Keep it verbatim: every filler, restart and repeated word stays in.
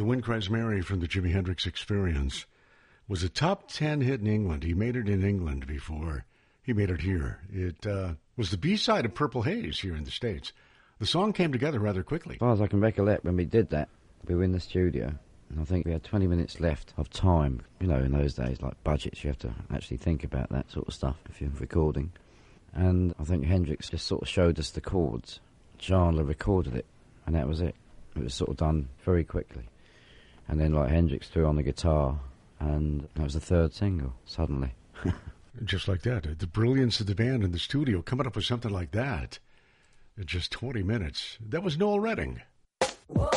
Wind Cries Mary from the Jimi Hendrix Experience was a top ten hit in England. He made it in England before he made it here. It uh, was the B-side of Purple Haze here in the States. The song came together rather quickly. As far as I can recollect, when we did that, we were in the studio, and I think we had twenty minutes left of time. You know, in those days, like budgets, you have to actually think about that sort of stuff if you're recording. And I think Hendrix just sort of showed us the chords. Chandler recorded it, and that was it. It was sort of done very quickly. And then, like, Hendrix threw on the guitar, and that was the third single, suddenly. Just like that. The brilliance of the band in the studio, coming up with something like that in just twenty minutes. That was Noel Redding. Whoa.